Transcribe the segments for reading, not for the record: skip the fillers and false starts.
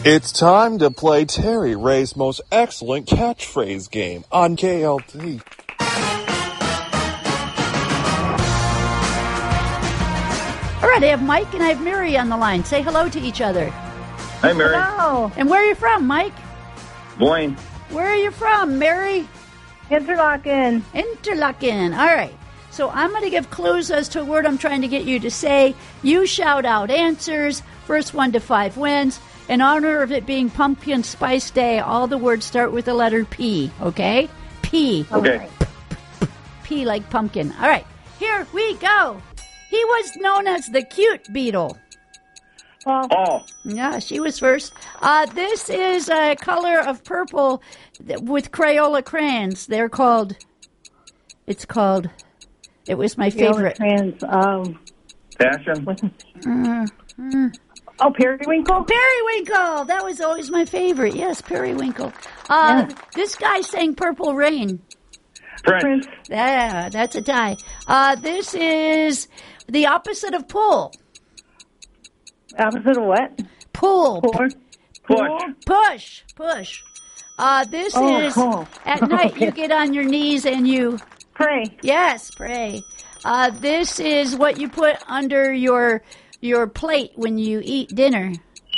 It's time to play Terry Ray's most excellent catchphrase game on KLT. All right, I have Mike and I have Mary on the line. Say hello to each other. Hi, Mary. Hello. And where are you from, Mike? Boyne. Where are you from, Mary? Interlaken. Interlaken. All right. So I'm going to give clues as to a word I'm trying to get you to say. You shout out answers. First 1 to 5 wins. In honor of it being Pumpkin Spice Day, all the words start with the letter P, okay? P. Okay. P like pumpkin. All right. Here we go. He was known as the cute beetle. Oh. Yeah, she was first. This is a color of purple with Crayola crayons. It was my favorite. Crayons. Passion. Periwinkle? Periwinkle! That was always my favorite. Yes, periwinkle. This guy sang Purple Rain. Prince. Yeah, that's a tie. This is the opposite of pull. Opposite of what? Pull. Push. Push. This is at night you get on your knees and you... Pray. Yes, pray. This is what you put under your plate when you eat dinner.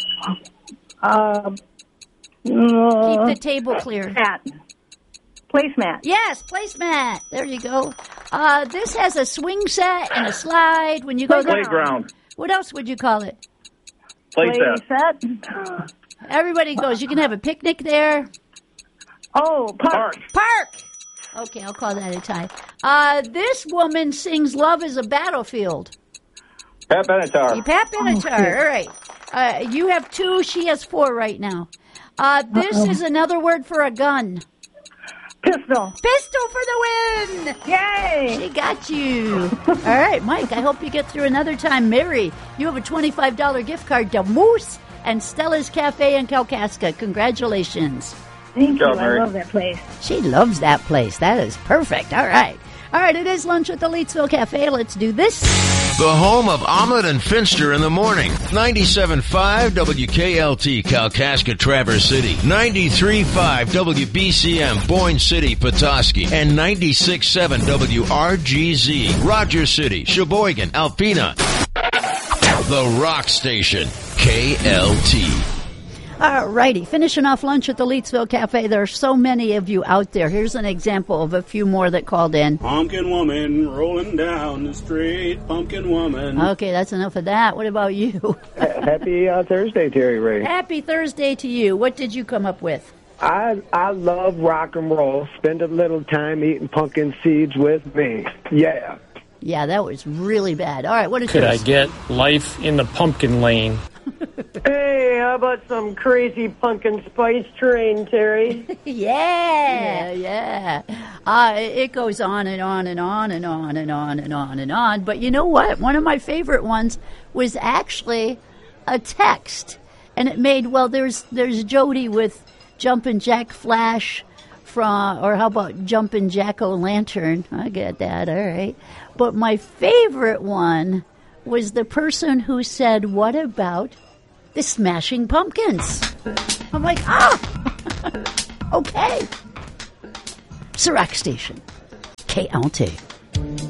Keep the table clear. Placemat. Yes, placemat. There you go. This has a swing set and a slide when you go there. Playground. What else would you call it? Playset. Everybody goes. You can have a picnic there. Oh, park. Okay, I'll call that a tie. This woman sings "Love is a Battlefield." Pat Benatar. Pat Benatar. All right. You have 2. She has 4 right now. This is another word for a gun. Pistol. Pistol for the win! Yay! She got you. All right, Mike, I hope you get through another time. Mary, you have a $25 gift card to Moose and Stella's Cafe in Kalkaska. Congratulations. Thank you. Mary. I love that place. She loves that place. That is perfect. All right. All right, it is lunch at the Leetsville Cafe. Let's do this. The home of Ahmed and Finster in the morning. 97.5 WKLT Kalkaska Traverse City. 93.5 WBCM Boyne City Petoskey. And 96.7 WRGZ Rogers City, Sheboygan, Alpena. The Rock Station. KLT. All righty, finishing off lunch at the Leetsville Cafe. There are so many of you out there. Here's an example of a few more that called in. Pumpkin woman rolling down the street, pumpkin woman. Okay, that's enough of that. What about you? Happy Thursday, Terry Ray. Happy Thursday to you. What did you come up with? I love rock and roll. Spend a little time eating pumpkin seeds with me. Yeah. Yeah, that was really bad. All right, what is Could yours? I get Life in the Pumpkin Lane? Hey, how about some crazy pumpkin spice train, Terry? Yeah. It goes on and on and on and on and on and on and on. But you know what? One of my favorite ones was actually a text. And it made, there's Jody with Jumpin' Jack Flash or how about Jumpin' Jack-O-Lantern? I get that, all right. But my favorite one was the person who said, what about the Smashing Pumpkins? I'm like, okay. It's the Rock Station, KLT.